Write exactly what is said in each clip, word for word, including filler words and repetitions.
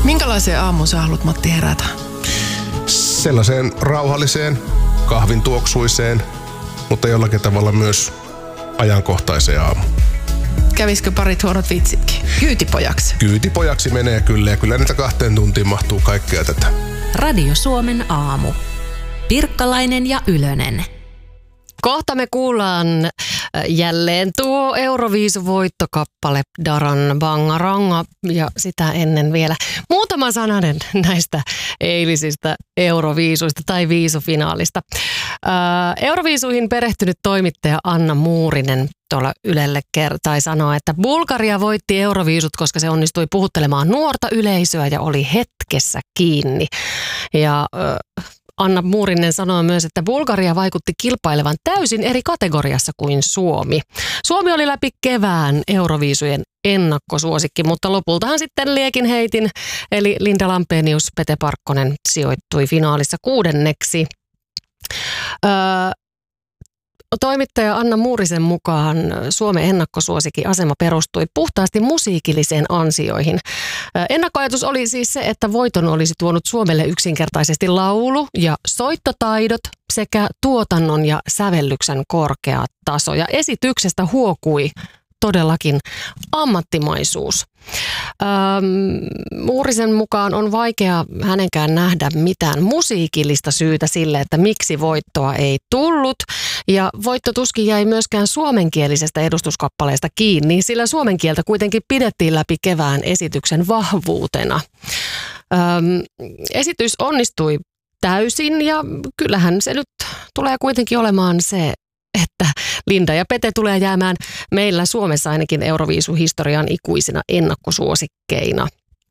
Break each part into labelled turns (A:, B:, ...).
A: Minkälaiseen aamuun sä haluat, Matti, herätä?
B: Sellaiseen rauhalliseen, kahvin tuoksuiseen, mutta jollakin tavalla myös ajankohtaiseen aamuun.
A: Kävisikö parit huonot vitsitkin? Kyytipojaksi.
B: Kyytipojaksi menee kyllä, ja kyllä niitä kahteen tuntiin mahtuu kaikkea tätä.
C: Radio Suomen aamu. Pirkkalainen ja Ylönen.
D: Kohta me kuullaan jälleen tuo Euroviisuvoittokappale Daran Bangaranga ja sitä ennen vielä muutama sananen näistä eilisistä Euroviisuista tai viisufinaalista. Euroviisuihin perehtynyt toimittaja Anna Muurinen tuolla Ylelle kertai sanoa, että Bulgaria voitti Euroviisut, koska se onnistui puhuttelemaan nuorta yleisöä ja oli hetkessä kiinni. Ja Anna Muurinen sanoi myös, että Bulgaria vaikutti kilpailevan täysin eri kategoriassa kuin Suomi. Suomi oli läpi kevään Euroviisujen ennakkosuosikki, mutta lopultahan sitten liekin heitin, eli Linda Lampenius, Pete Parkkonen sijoittui finaalissa kuudenneksi. Öö, Toimittaja Anna Muurisen mukaan Suomen ennakkosuosikin asema perustui puhtaasti musiikilliseen ansioihin. Ennakkoajatus oli siis se, että voiton olisi tuonut Suomelle yksinkertaisesti laulu- ja soittotaidot sekä tuotannon ja sävellyksen korkea taso. Ja esityksestä huokui todellakin ammattimaisuus. Ähm, Muurisen mukaan on vaikea hänenkään nähdä mitään musiikillista syytä sille, että miksi voittoa ei tullut. Ja voitto tuskin jäi myöskään suomenkielisestä edustuskappaleesta kiinni, sillä suomen kieltä kuitenkin pidettiin läpi kevään esityksen vahvuutena. Ähm, esitys onnistui täysin ja kyllähän se nyt tulee kuitenkin olemaan se, että Linda ja Pete tulee jäämään meillä Suomessa ainakin Euroviisuhistorian ikuisina ennakkosuosikkeina.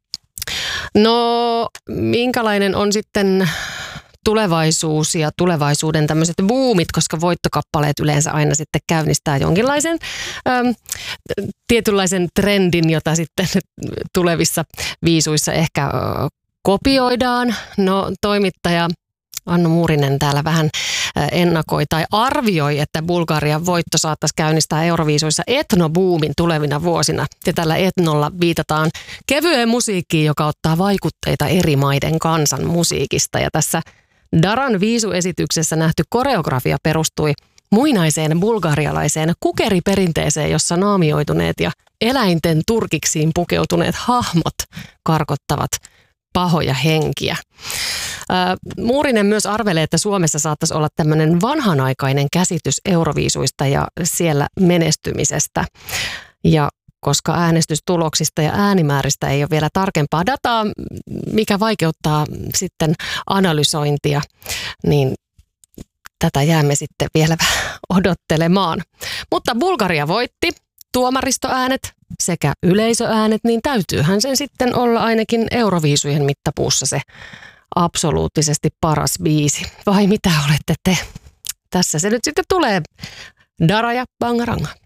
D: No, minkälainen on sitten tulevaisuus ja tulevaisuuden tämmöiset boomit, koska voittokappaleet yleensä aina sitten käynnistää jonkinlaisen äm, tietynlaisen trendin, jota sitten tulevissa viisuissa ehkä ä, kopioidaan. No, toimittaja Anna Muurinen täällä vähän ennakoi tai arvioi, että Bulgarian voitto saattaisi käynnistää Euroviisuissa etnobuumin tulevina vuosina. Ja tällä etnolla viitataan kevyeen musiikkiin, joka ottaa vaikutteita eri maiden kansan musiikista. Ja tässä Daran viisuesityksessä nähty koreografia perustui muinaiseen bulgarialaiseen kukeriperinteeseen, jossa naamioituneet ja eläinten turkiksiin pukeutuneet hahmot karkottavat pahoja henkiä. Muurinen myös arvelee, että Suomessa saattaisi olla tämmöinen vanhanaikainen käsitys Euroviisuista ja siellä menestymisestä. Ja koska äänestystuloksista ja äänimääristä ei ole vielä tarkempaa dataa, mikä vaikeuttaa sitten analysointia, niin tätä jäämme sitten vielä odottelemaan. Mutta Bulgaria voitti. Tuomaristoäänet sekä yleisöäänet, niin täytyyhän sen sitten olla ainakin Euroviisujen mittapuussa se absoluuttisesti paras biisi. Vai mitä olette te? Tässä se nyt sitten tulee. Dara ja Bangaranga.